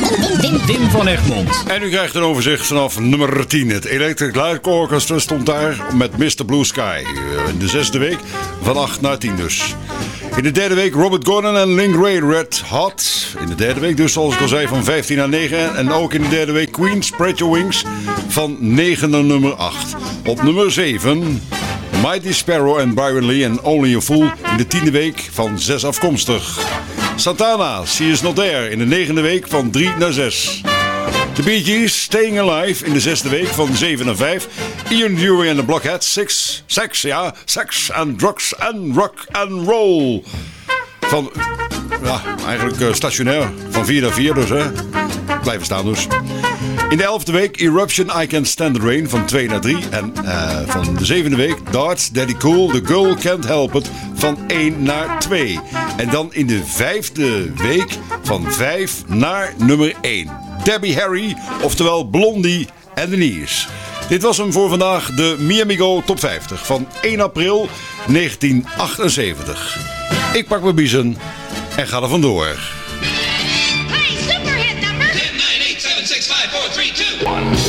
Wim van Egmond. En u krijgt een overzicht vanaf nummer 10. Het Electric Light Orchestra stond daar met Mr. Blue Sky. In de 6e week van 8 naar 10 dus. In de 3e week Robert Gordon en Link Wray, Red Hot. In de 3e week dus, zoals ik al zei, van 15 naar 9. En ook in de 3e week Queen, Spread Your Wings, van 9 naar nummer 8. Op nummer 7... Mighty Sparrow en Byron Lee en Only a Fool in de 10e week van 6 afkomstig. Santana, She Is Not There in de 9e week van 3 naar 6. The Bee Gees, Staying Alive in de 6e week van 7 naar 5. Ian Dury en the Blockheads, Sex and Drugs and Rock and Roll. Van, ja, eigenlijk stationair, van 4 naar 4 dus, hè. Blijven staan dus. In de 11e week Eruption, I Can't Stand the Rain van 2 naar 3. En van de 7e week Darts, Daddy Cool, The Girl Can't Help It van 1 naar 2. En dan in de 5e week van 5 naar nummer 1. Debbie Harry, oftewel Blondie en Denise. Dit was hem voor vandaag, de Mi Amigo Top 50 van 1 april 1978. Ik pak mijn biezen en ga er vandoor. Hey, super hit number! 10, 9, 8, 7, 6, 5, 4, 3, 2, 1.